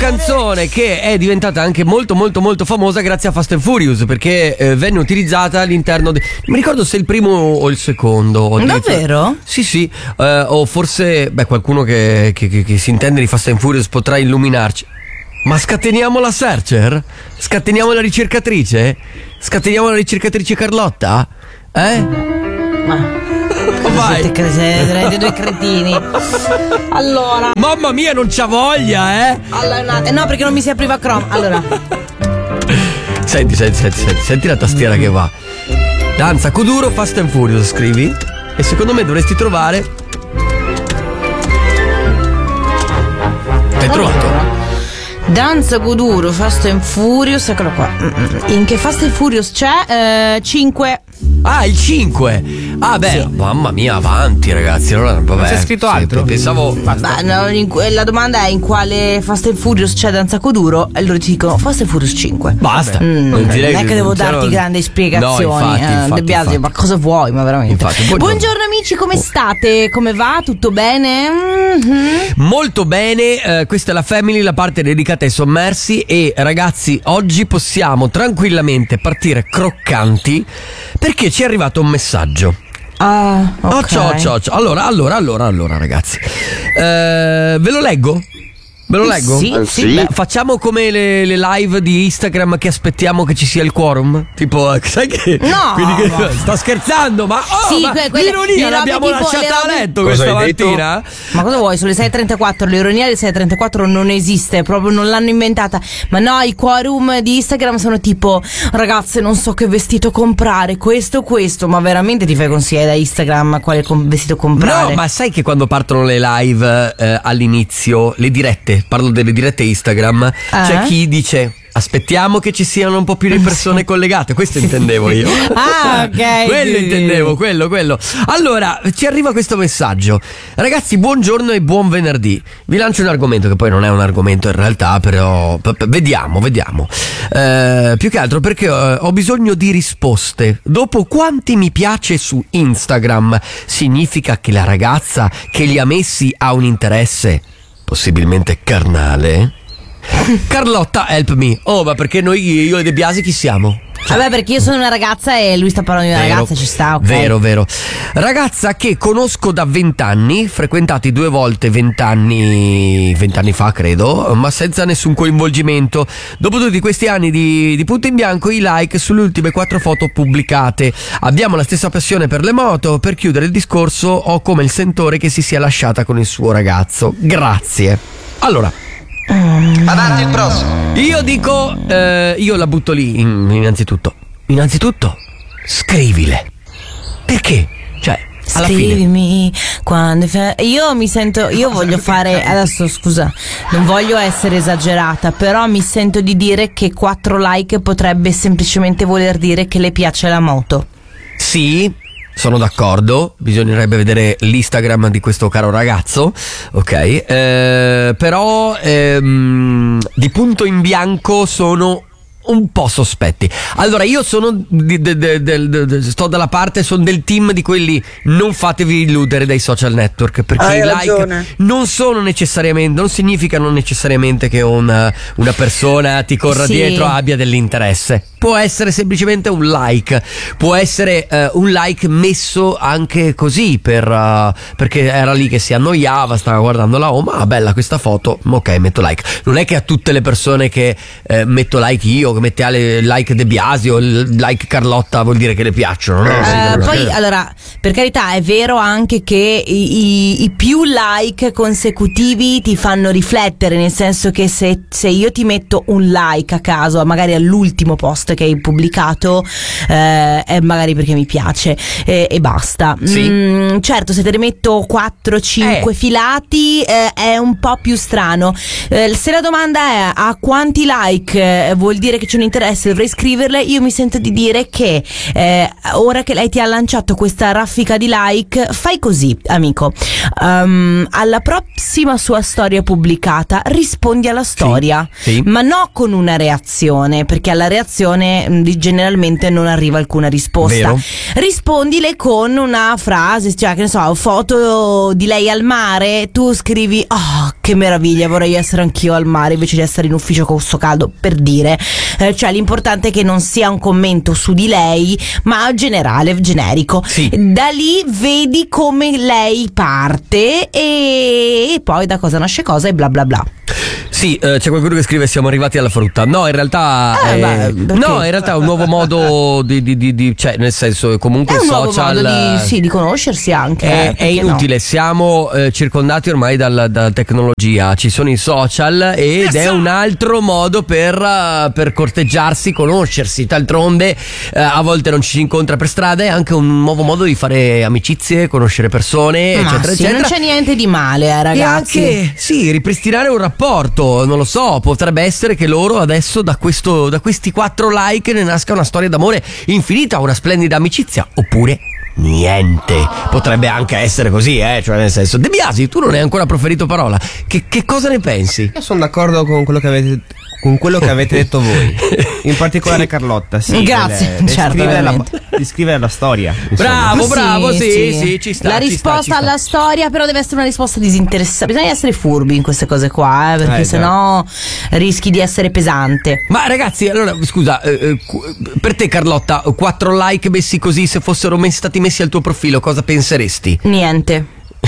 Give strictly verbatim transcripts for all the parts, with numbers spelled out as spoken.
canzone che è diventata anche molto molto molto famosa grazie a Fast and Furious, perché eh, venne utilizzata all'interno de... non mi ricordo se il primo o il secondo o davvero? Sì sì, eh, o forse beh qualcuno che, che, che, che si intende di Fast and Furious potrà illuminarci. Ma scateniamo la searcher? Scateniamo la ricercatrice? Scateniamo la ricercatrice Carlotta? Eh? Ma vai. Siete, siete due cretini. Allora, mamma mia, non c'ha voglia, eh? allora, eh no, perché non mi si apriva Chrome. Allora, Senti, senti, senti, senti, senti la tastiera che va. Danza Kuduro Fast and Furious, scrivi. E secondo me dovresti trovare. Hai trovato? Danza Kuduro Fast and Furious, eccolo qua. In che Fast and Furious c'è? cinque. Ah, il cinque. Ah, beh, sì. Mamma mia, avanti, ragazzi. Allora, vabbè, c'è scritto sì, altro. Pensavo. Ma no, in, la domanda è in quale Fast and Furious c'è Danza Kuduro? E loro ti dicono Fast and Furious cinque. Basta. Mm, non, non direi è che, che devo darti c'era... grandi spiegazioni. No, infatti, eh, infatti, De Biasi, infatti. ma cosa vuoi? Ma veramente. Infatti, buongiorno. buongiorno amici, come state? Come va? Tutto bene? Mm-hmm. Molto bene. Eh, questa è la Family, la parte dedicata ai sommersi. E ragazzi, oggi possiamo tranquillamente partire croccanti perché ci è arrivato un messaggio. Ah, ok. Oh, ciao, ciao, ciao. Allora, allora, allora, allora, ragazzi. Eh, ve lo leggo? Ve lo leggo? Sì, Eh, sì. sì. Beh, facciamo come le, le live di Instagram che aspettiamo che ci sia il quorum. Tipo, sai che. No. Quindi che, sto scherzando, ma oh, Sì, ma que- quelle- l'ironia le robe l'abbiamo tipo- lasciata le a robe- letto Cosa questa hai detto? mattina. Ma cosa vuoi? Sulle sei e trentaquattro, l'ironia delle sei e trentaquattro non esiste, proprio non l'hanno inventata. Ma no, i quorum di Instagram sono tipo: ragazze, non so che vestito comprare, questo, questo. Ma veramente ti fai consigliare da Instagram quale com- vestito comprare? No, ma sai che quando partono le live eh, all'inizio, le dirette, parlo delle dirette Instagram, c'è Eh? chi dice aspettiamo che ci siano un po' più di persone collegate. Questo intendevo io. Ah, ok. Quello Sì. intendevo, quello, quello. Allora, ci arriva questo messaggio. Ragazzi, buongiorno e buon venerdì. Vi lancio un argomento che poi non è un argomento in realtà, però p- p- vediamo, vediamo. Eh, più che altro perché eh, ho bisogno di risposte. Dopo quanti mi piace su Instagram, significa che la ragazza che li ha messi ha un interesse possibilmente carnale? Carlotta, help me. Oh, ma perché noi, io e De Biasi chi siamo? Vabbè, perché io sono una ragazza e lui sta parlando di una Vero. ragazza, ci sta, ok. Vero, vero. Ragazza che conosco da vent'anni, frequentati due volte vent'anni, vent'anni fa credo, ma senza nessun coinvolgimento. Dopo tutti questi anni di, di punto in bianco, i like sulle ultime quattro foto pubblicate. Abbiamo la stessa passione per le moto. Per chiudere il discorso, ho come il sentore che si sia lasciata con il suo ragazzo. Grazie. Allora, Avanti il prossimo. io dico, eh, io la butto lì in- innanzitutto. Innanzitutto, scrivile. Perché? Cioè, alla fine. Scrivimi quando fa... Io mi sento, io voglio fare, adesso scusa, non voglio essere esagerata, però mi sento di dire che quattro like potrebbe semplicemente voler dire che le piace la moto. Sì, sono d'accordo, bisognerebbe vedere l'Instagram di questo caro ragazzo, ok, eh, però ehm, di punto in bianco sono un po' sospetti. Allora io sono di, de, de, de, de, de, sto dalla parte, sono del team di quelli non fatevi illudere dai social network, perché Hai i like ragione. non sono necessariamente, non significano necessariamente che una, una persona ti corra Sì. dietro, abbia dell'interesse. Può essere semplicemente un like, può essere eh, un like messo anche così per, uh, perché era lì che si annoiava, stava guardando la home, ah bella questa foto, ok metto like. Non è che a tutte le persone che eh, metto like io, che mette Ale like De Biasi o il like Carlotta vuol dire che le piacciono, no? Eh, Sì, poi perché- allora, per carità, è vero anche che i, i- i più like consecutivi ti fanno riflettere, nel senso che se, se io ti metto un like a caso, magari all'ultimo post che hai pubblicato, eh, è magari perché mi piace eh, e basta. Sì. Mm, certo, se te ne metto quattro cinque Eh. filati eh, è un po' più strano. Eh, se la domanda è a quanti like eh, vuol dire che c'è un interesse, dovrei scriverle, io mi sento di dire che eh, ora che lei ti ha lanciato questa raffica di like, fai così, amico. Um, alla prossima sua storia pubblicata rispondi alla storia, sì. ma no con una reazione, perché alla reazione persone mh, di- generalmente non arriva alcuna risposta. Vero. Rispondile con una frase, cioè che ne so, foto di lei al mare, tu scrivi oh che meraviglia, vorrei essere anch'io al mare invece di essere in ufficio con sto caldo, per dire. Eh, cioè l'importante è che non sia un commento su di lei, ma generale, generico. Sì. Da lì vedi come lei parte e, e poi da cosa nasce cosa e bla bla bla. Sì, eh, c'è qualcuno che scrive siamo arrivati alla frutta. No, in realtà Eh, eh, ma perché? no, in realtà è un nuovo modo di, di, di, di cioè nel senso comunque È un social nuovo modo di, sì, di conoscersi anche. È, eh, è perché inutile, no? siamo eh, circondati ormai dalla, dalla tecnologia, ci sono i social ed è un altro modo per, uh, per corteggiarsi, conoscersi. D'altronde uh, a volte non ci si incontra per strada, è anche un nuovo modo di fare amicizie, conoscere persone, Ma eccetera, sì, eccetera. non c'è niente di male, eh, E ragazzi. anche, sì, ripristinare un rapporto, non lo so, potrebbe essere che loro adesso da, questo, da questi quattro like ne nasca una storia d'amore infinita, una splendida amicizia, oppure niente. Potrebbe anche essere così, eh, cioè nel senso, De Biasi, tu non hai ancora proferito parola, che, che cosa ne pensi? Io sono d'accordo con quello che avete con quello che avete detto voi, in particolare Carlotta. Sì, Grazie, del- certo, descrivere la, veramente. descrivere la storia. insomma. Bravo, Sì, bravo, sì, sì. sì, ci sta. La ci sta, risposta ci sta. alla storia, però, deve essere una risposta disinteressata. Bisogna essere furbi in queste cose qua, eh, perché Eh, già. sennò rischi di essere pesante. Ma ragazzi, allora scusa, eh, eh, cu- per te Carlotta, quattro like messi così, se fossero messi- stati messi al tuo profilo, cosa penseresti? Niente.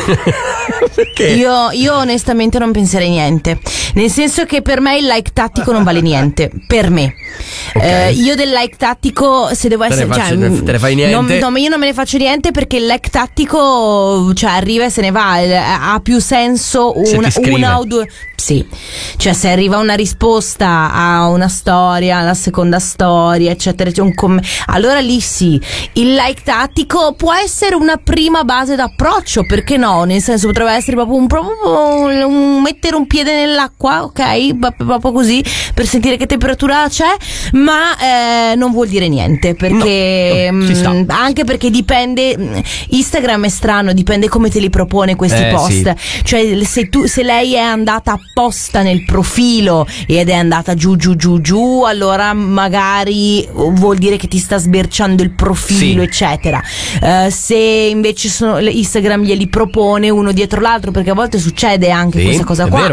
Perché? Io, io onestamente non penserei niente. Nel senso che per me il like tattico non vale niente. Per me. Ok. Eh, io del like tattico, se devo Te ne essere. facci- cioè, te ne fai niente? Non, no, ma io non me ne faccio niente perché il like tattico, cioè, arriva e se ne va. eh, Ha più senso Se una, ti scrive. una o due. Sì. Cioè, se arriva una risposta a una storia, alla seconda storia, eccetera, c'è un com- allora lì sì. Il like tattico può essere una prima base d'approccio, perché no? Nel senso, potrebbe essere proprio un, proprio un- un mettere un piede nell'acqua, ok? Pa- Proprio così, per sentire che temperatura c'è, ma eh, non vuol dire niente, perché No, no, ci sta. mh, anche perché dipende. mh, Instagram è strano, dipende come te li propone questi Eh, post. Cioè, se tu se lei è andata apposta nel profilo ed è andata giù giù giù giù, allora magari vuol dire che ti sta sberciando il profilo, Sì. eccetera. Eh, se invece sono, Instagram glieli propone uno dietro l'altro, perché a volte succede anche Sì, questa cosa è qua. vero.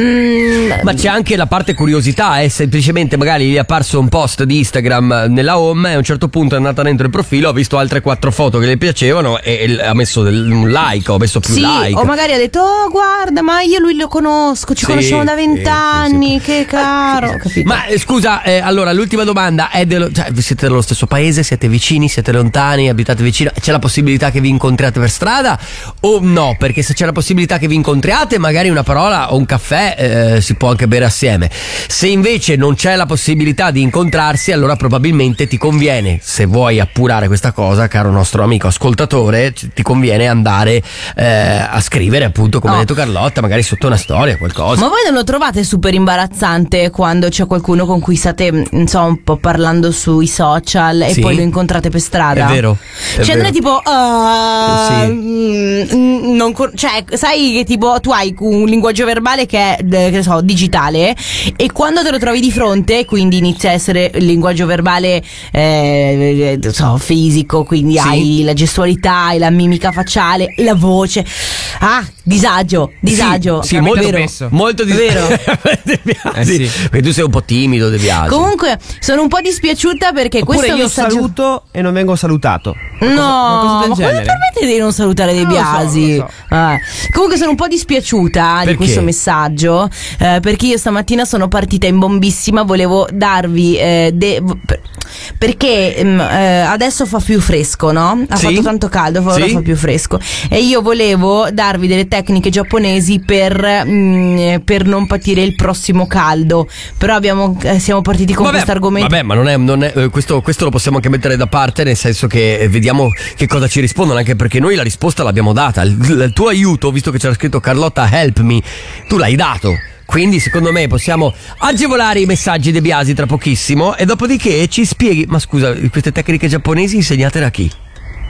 Mm, Ma c'è anche la parte curiosità, è semplicemente magari gli è apparso un post di Instagram nella home e a un certo punto è andata dentro il profilo, ha visto altre quattro foto che le piacevano e, e ha messo del- un like, ho messo più sì, like. o magari ha detto oh guarda, ma io lui lo conosco, ci Sì, conosciamo da sì, vent'anni, sì, che caro, capito? Ma eh, scusa, eh, allora l'ultima domanda è dello, cioè, siete dello stesso paese, siete vicini, siete lontani, abitate vicino, c'è la possibilità che vi incontriate per strada o no? Perché se c'è la possibilità che vi incontriate, magari una parola o un caffè eh, si può anche bere assieme. Se invece non c'è la possibilità di incontrarsi, allora probabilmente ti conviene, se vuoi appurare questa cosa, caro nostro amico ascoltatore, c- ti conviene andare eh, a scrivere, appunto, come No. ha detto Carlotta, magari sotto una storia, qualcosa. Ma voi non lo trovate super imbarazzante quando c'è qualcuno con cui state, insomma, un po' parlando sui social e Sì. poi lo incontrate per strada? È vero, è Cioè, non è vero. tipo, ah, Sì. mm, non co- cioè, sai che tipo tu hai un linguaggio verbale che è, eh, che ne so, digitale, e quando te lo trovi di fronte, quindi inizia a essere il linguaggio verbale, eh, non so, fisico, quindi Sì. hai la gestualità, hai la mimica facciale, la voce. Ah, disagio, disagio. Sì, sì, Capito molto, spesso. molto dis- Vero. De Biasi. Eh sì. Perché tu sei un po' timido, De Biasi. Comunque sono un po' dispiaciuta perché Oppure questo io messaggio. saluto e non vengo salutato. No, Una cosa del ma come genere. permettete di non salutare De Non lo so, Biasi? non lo Ah. Comunque sono un po' dispiaciuta Perché? di questo messaggio, eh, perché io stamattina sono partita in bombissima, volevo darvi eh, de- per- perché mm, eh, adesso fa più fresco, no? Ha Sì. fatto tanto caldo, ora Sì. fa più fresco, e io volevo darvi delle tecniche giapponesi per, mm, per non patire il prossimo caldo, però abbiamo, eh, siamo partiti con questo argomento. Vabbè, ma non è, non è, eh, questo, questo lo possiamo anche mettere da parte, nel senso che eh, vediamo che cosa ci rispondono, anche perché noi la risposta l'abbiamo data. Il, il tuo aiuto, visto che c'era scritto Carlotta help me, tu l'hai dato. Quindi secondo me possiamo agevolare i messaggi De Biasi tra pochissimo e dopodiché ci spieghi. Ma scusa, queste tecniche giapponesi insegnate da chi?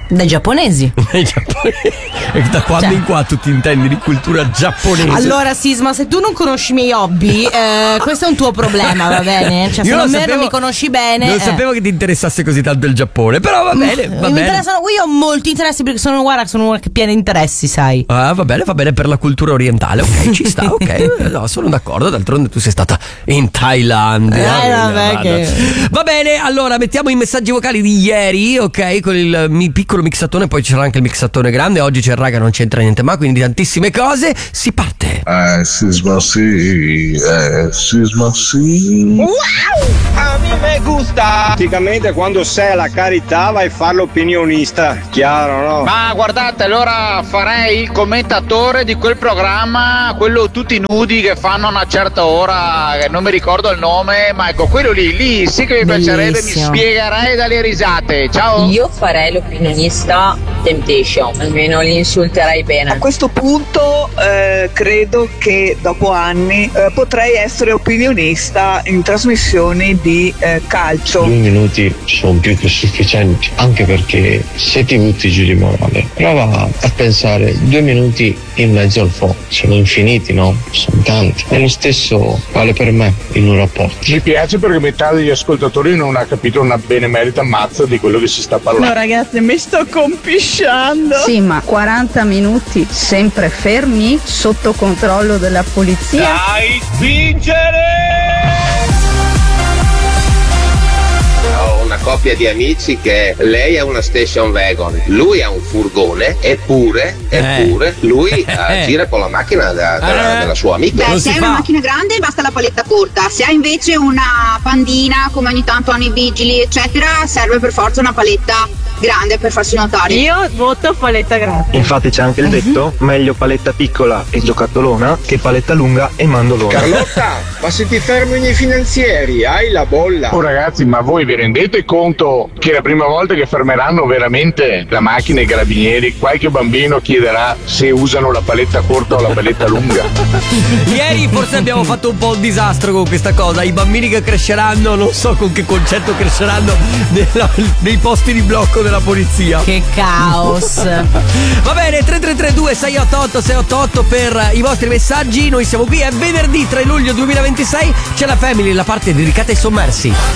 Dai giapponesi. Dai giapponesi. Da quando Cioè. in qua tu ti intendi di cultura giapponese? Allora Sisma, se tu non conosci i miei hobby, eh, questo è un tuo problema, va bene? Cioè, se Io non, non me, non mi conosci bene. Non eh. sapevo che ti interessasse così tanto il Giappone, però va bene, va mi bene. interessano, io ho molti interessi perché sono, guarda, sono una che piena di interessi, sai. Ah, va bene, va bene per la cultura orientale, ok, ci sta, ok. No, sono d'accordo, d'altronde tu sei stata in Thailandia. Eh, vabbè, che... Va bene, allora mettiamo i messaggi vocali di ieri, ok, con il mi, piccolo mixatone, poi c'era anche il mixatone grande, oggi c'è il raga, non c'entra niente ma, quindi tantissime cose, si parte. Eh, Sisma sì, eh, Sisma sì. Wow! A me me gusta! Praticamente quando sei alla carità vai a fare l'opinionista, chiaro, no? Ma guardate, allora farei il commentatore di quel programma, quello tutti nudi che fanno a una certa ora, che non mi ricordo il nome, ma ecco, quello lì, lì sì che mi piacerebbe, mi Bellissimo. spiegherei dalle risate. Ciao! Io farei l'opinionista Temptation, almeno li insulterei bene. A questo punto eh, credo che dopo anni eh, potrei essere opinionista in trasmissioni di eh, calcio. Due minuti sono più che sufficienti, anche perché se ti butti giù di morale, prova a pensare due minuti in mezzo al fuoco, sono infiniti, no? Sono tanti. E lo stesso vale per me in un rapporto. Mi piace perché metà degli ascoltatori non ha capito una benemerita mazza di quello che si sta parlando. No ragazzi, mi sto compisciando. Sì, ma quaranta minuti sempre fermi sotto controllo della polizia. Dai, vincere! Ho una coppia di amici che lei è una station wagon, lui ha un furgone, eppure, eppure lui eh, gira con la macchina da- da- Eh. della sua amica. Non Beh, si se hai fa. una macchina grande basta la paletta corta, se hai invece una pandina come ogni tanto hanno i vigili eccetera serve per forza una paletta grande per farsi notare. Io voto paletta grande. Infatti c'è anche il detto, meglio paletta piccola e giocattolona che paletta lunga e mandolona. Carlotta, ma se ti fermi nei finanzieri hai la bolla. Oh ragazzi, ma voi vi rendete conto che è la prima volta che fermeranno veramente la macchina e i carabinieri? Qualche bambino chiederà se usano la paletta corta o la paletta lunga. Ieri forse abbiamo fatto un po' un disastro con questa cosa. I bambini che cresceranno, non so con che concetto cresceranno nella- nei posti di blocco della polizia. Che caos. Va bene, tre tre tre due sei otto otto sei otto otto per i vostri messaggi. Noi siamo qui, è venerdì tre luglio duemilaventisei. C'è la Family, la parte dedicata ai sommersi.